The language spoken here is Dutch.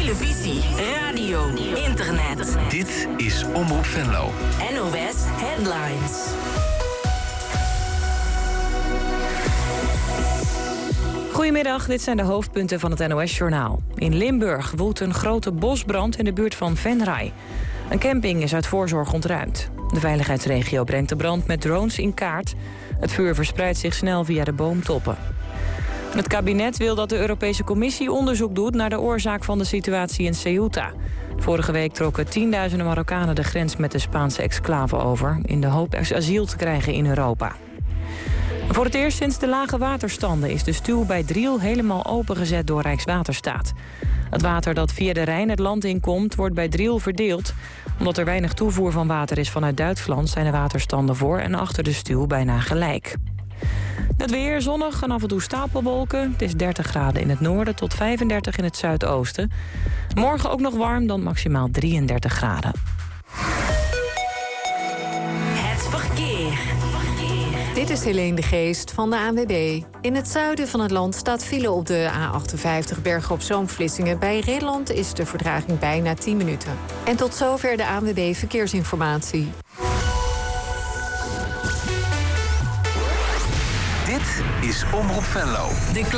televisie, radio, internet. Dit is Omroep Venlo. NOS Headlines. Goedemiddag, dit zijn de hoofdpunten van het NOS-journaal. In Limburg woedt een grote bosbrand in de buurt van Venray. Een camping is uit voorzorg ontruimd. De veiligheidsregio brengt de brand met drones in kaart. Het vuur verspreidt zich snel via de boomtoppen. Het kabinet wil dat de Europese Commissie onderzoek doet naar de oorzaak van de situatie in Ceuta. Vorige week trokken tienduizenden Marokkanen de grens met de Spaanse exclave over, in de hoop asiel te krijgen in Europa. Voor het eerst sinds de lage waterstanden is de stuw bij Driel helemaal opengezet door Rijkswaterstaat. Het water dat via de Rijn het land inkomt wordt bij Driel verdeeld. Omdat er weinig toevoer van water is vanuit Duitsland zijn de waterstanden voor en achter de stuw bijna gelijk. Het weer zonnig en af en toe stapelwolken. Het is 30 graden in het noorden tot 35 in het zuidoosten. Morgen ook nog warm, dan maximaal 33 graden. Het verkeer. Dit is Helene de Geest van de ANWB. In het zuiden van het land staat file op de A58 Bergen-op-Zoom-Vlissingen. Bij Rilland is de vertraging bijna 10 minuten. En tot zover de ANWB Verkeersinformatie. Dit is Omroep Venlo.